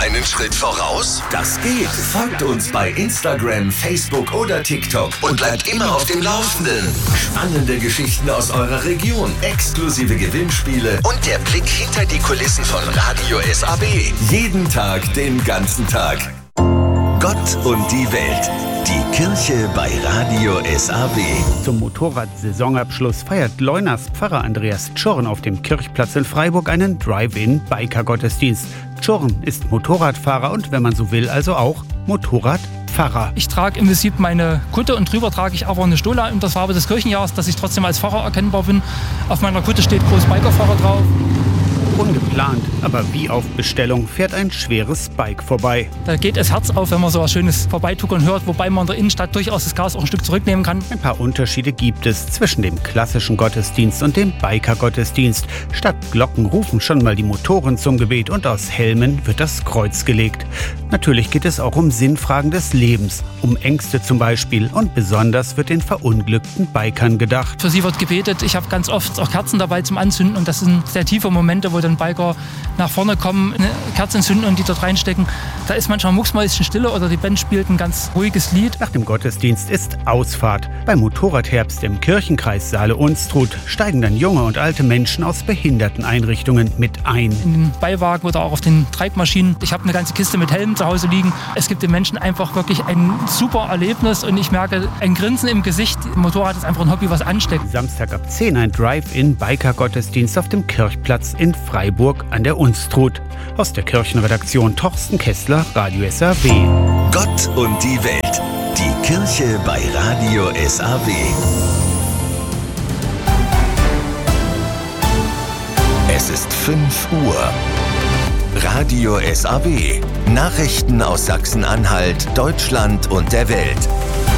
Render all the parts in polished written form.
einen Schritt voraus? Das geht. Folgt uns bei Instagram, Facebook oder TikTok und bleibt immer auf dem Laufenden. Spannende Geschichten aus eurer Region, exklusive Gewinnspiele und der Blick hinter die Kulissen von Radio SAB. Jeden Tag, den ganzen Tag. Gott und die Welt. Die Kirche bei Radio SAB. Zum Motorrad-Saisonabschluss feiert Leunas Pfarrer Andreas Tschorn auf dem Kirchplatz in Freiburg einen Drive-In-Biker-Gottesdienst. Tschorn ist Motorradfahrer und, wenn man so will, also auch Motorradpfarrer. Ich trage im Prinzip meine Kutte und drüber trage ich aber eine Stola in der Farbe des Kirchenjahres, dass ich trotzdem als Pfarrer erkennbar bin. Auf meiner Kutte steht groß Bikerfahrer drauf. Ungeplant, aber wie auf Bestellung fährt ein schweres Bike vorbei. Da geht das Herz auf, wenn man so was Schönes vorbeituckern hört, wobei man in der Innenstadt durchaus das Gas auch ein Stück zurücknehmen kann. Ein paar Unterschiede gibt es zwischen dem klassischen Gottesdienst und dem Biker-Gottesdienst. Statt Glocken rufen schon mal die Motoren zum Gebet und aus Helmen wird das Kreuz gelegt. Natürlich geht es auch um Sinnfragen des Lebens, um Ängste zum Beispiel, und besonders wird den verunglückten Bikern gedacht. Für sie wird gebetet. Ich habe ganz oft auch Kerzen dabei zum Anzünden und das sind sehr tiefe Momente, wo dann Biker nach vorne kommen, eine Kerze entzünden und die dort reinstecken. Da ist manchmal mucksmäuschenstille oder die Band spielt ein ganz ruhiges Lied. Nach dem Gottesdienst ist Ausfahrt. Beim Motorradherbst im Kirchenkreis Saale-Unstrut steigen dann junge und alte Menschen aus Behinderteneinrichtungen mit ein. In den Beiwagen oder auch auf den Treibmaschinen. Ich habe eine ganze Kiste mit Helmen zu Hause liegen. Es gibt den Menschen einfach wirklich ein super Erlebnis und ich merke ein Grinsen im Gesicht. Motorrad ist einfach ein Hobby, was ansteckt. Samstag ab 10 ein Drive-In-Biker-Gottesdienst auf dem Kirchplatz in Freiburg an der Unstrut. Aus der Kirchenredaktion Torsten Kessler, Radio SAW. Gott und die Welt. Die Kirche bei Radio SAW. Es ist 5 Uhr. Radio SAW. Nachrichten aus Sachsen-Anhalt, Deutschland und der Welt.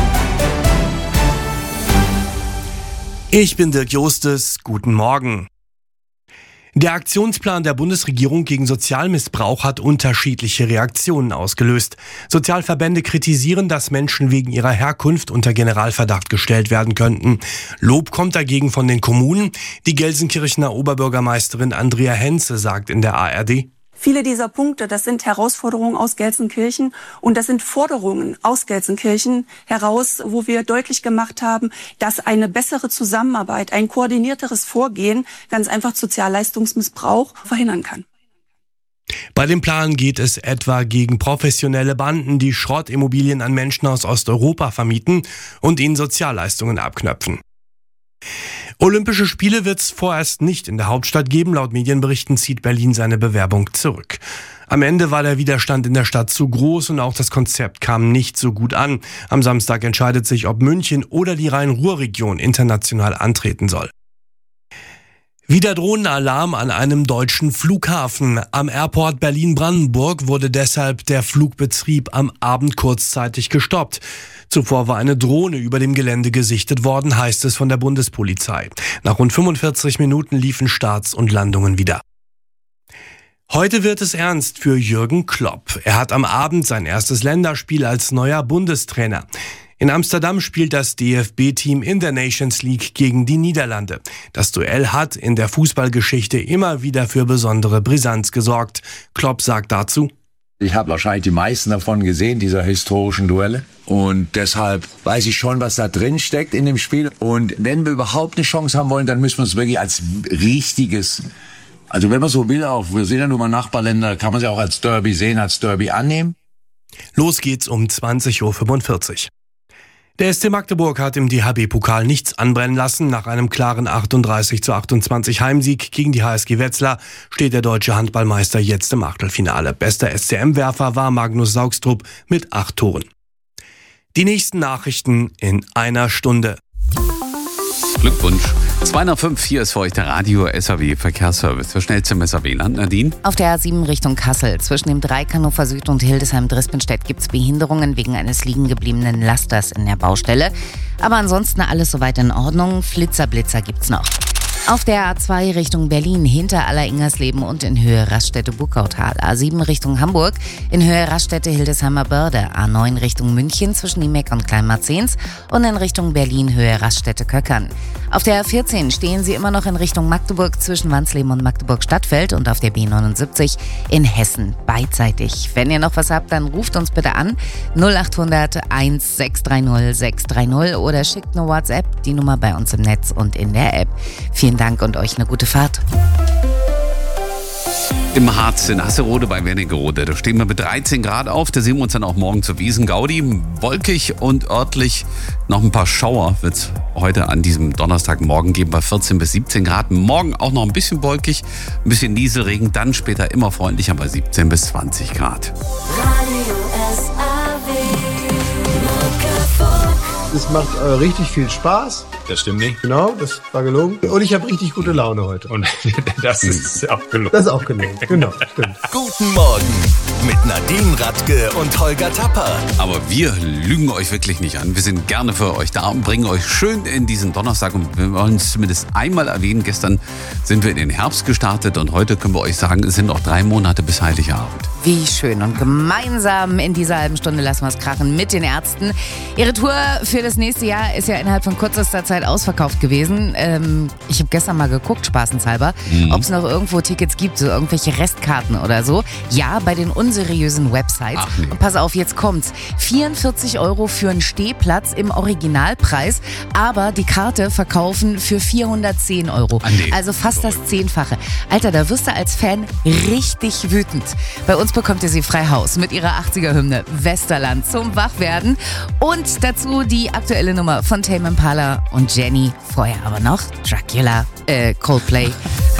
Ich bin Dirk Jostes. Guten Morgen. Der Aktionsplan der Bundesregierung gegen Sozialmissbrauch hat unterschiedliche Reaktionen ausgelöst. Sozialverbände kritisieren, dass Menschen wegen ihrer Herkunft unter Generalverdacht gestellt werden könnten. Lob kommt dagegen von den Kommunen. Die Gelsenkirchener Oberbürgermeisterin Andrea Henze sagt in der ARD: Viele dieser Punkte, das sind Herausforderungen aus Gelsenkirchen und das sind Forderungen aus Gelsenkirchen heraus, wo wir deutlich gemacht haben, dass eine bessere Zusammenarbeit, ein koordinierteres Vorgehen ganz einfach Sozialleistungsmissbrauch verhindern kann. Bei dem Plan geht es etwa gegen professionelle Banden, die Schrottimmobilien an Menschen aus Osteuropa vermieten und ihnen Sozialleistungen abknöpfen. Olympische Spiele wird es vorerst nicht in der Hauptstadt geben. Laut Medienberichten zieht Berlin seine Bewerbung zurück. Am Ende war der Widerstand in der Stadt zu groß und auch das Konzept kam nicht so gut an. Am Samstag entscheidet sich, ob München oder die Rhein-Ruhr-Region international antreten soll. Wieder Drohnenalarm an einem deutschen Flughafen. Am Airport Berlin-Brandenburg wurde deshalb der Flugbetrieb am Abend kurzzeitig gestoppt. Zuvor war eine Drohne über dem Gelände gesichtet worden, heißt es von der Bundespolizei. Nach rund 45 Minuten liefen Starts und Landungen wieder. Heute wird es ernst für Jürgen Klopp. Er hat am Abend sein erstes Länderspiel als neuer Bundestrainer. In Amsterdam spielt das DFB-Team in der Nations League gegen die Niederlande. Das Duell hat in der Fußballgeschichte immer wieder für besondere Brisanz gesorgt. Klopp sagt dazu: Ich habe wahrscheinlich die meisten davon gesehen, dieser historischen Duelle. Und deshalb weiß ich schon, was da drin steckt in dem Spiel. Und wenn wir überhaupt eine Chance haben wollen, dann müssen wir es wirklich als richtiges, also wenn man so will, auch wir sehen ja nur mal Nachbarländer, kann man sie auch als Derby sehen, als Derby annehmen. Los geht's um 20.45 Uhr. Der SC Magdeburg hat im DHB-Pokal nichts anbrennen lassen. Nach einem klaren 38:28 Heimsieg gegen die HSG Wetzlar steht der deutsche Handballmeister jetzt im Achtelfinale. Bester SCM-Werfer war Magnus Saugstrup mit 8 Toren. Die nächsten Nachrichten in einer Stunde. Glückwunsch. 205, hier ist für euch der Radio SAW Verkehrsservice. Für schnellste im SAW-Land, Nadine. Auf der A7 Richtung Kassel zwischen dem Dreieck Hannover Süd und Hildesheim-Drispenstedt gibt es Behinderungen wegen eines liegen gebliebenen Lasters in der Baustelle. Aber ansonsten alles soweit in Ordnung. Flitzer, Blitzer gibt's noch. Auf der A2 Richtung Berlin hinter Aller-Ingersleben und in Höhe Raststätte-Buckautal. A7 Richtung Hamburg in Höhe Raststätte-Hildesheimer Börde. A9 Richtung München zwischen Niemek und Kleinmarzens und in Richtung Berlin Höhe Raststätte-Köckern. Auf der A14 stehen Sie immer noch in Richtung Magdeburg zwischen Wansleben und Magdeburg-Stadtfeld und auf der B79 in Hessen beidseitig. Wenn ihr noch was habt, dann ruft uns bitte an 0800 1630 630 oder schickt eine WhatsApp, die Nummer bei uns im Netz und in der App. Vielen Dank und euch eine gute Fahrt. Im Harz in Hasserode bei Wernigerode. Da stehen wir mit 13 Grad auf. Da sehen wir uns dann auch morgen zur Wiesen-Gaudi. Wolkig und örtlich noch ein paar Schauer wird es heute an diesem Donnerstagmorgen geben bei 14 bis 17 Grad. Morgen auch noch ein bisschen wolkig, ein bisschen Nieselregen. Dann später immer freundlicher bei 17 bis 20 Grad. Es macht richtig viel Spaß. Das stimmt nicht. Genau, das war gelungen. Und ich habe richtig gute Laune heute. Und das ist auch gelungen. Das ist auch gelungen, genau, stimmt. Guten Morgen mit Nadine Radke und Holger Tapper. Aber wir lügen euch wirklich nicht an. Wir sind gerne für euch da und bringen euch schön in diesen Donnerstag. Und wir wollen es zumindest einmal erwähnen. Gestern sind wir in den Herbst gestartet und heute können wir euch sagen, es sind noch 3 Monate bis Heiligabend. Wie schön. Und gemeinsam in dieser halben Stunde lassen wir es krachen mit den Ärzten. Ihre Tour für das nächste Jahr ist ja innerhalb von kürzester Zeit ausverkauft gewesen. Ich habe gestern mal geguckt, spaßenshalber, ob es noch irgendwo Tickets gibt, so irgendwelche Restkarten oder so. Ja, bei den unseriösen Websites. Ach nee. Und pass auf, jetzt kommt's. 44 € für einen Stehplatz im Originalpreis, aber die Karte verkaufen für 410 €. Ah, nee. Also fast das 10-fache. Alter, da wirst du als Fan richtig wütend. Bei uns bekommt ihr sie frei Haus mit ihrer 80er-Hymne Westerland zum Wachwerden und dazu die aktuelle Nummer von Tame Impala und Jenny. Vorher aber noch Dracula, Coldplay.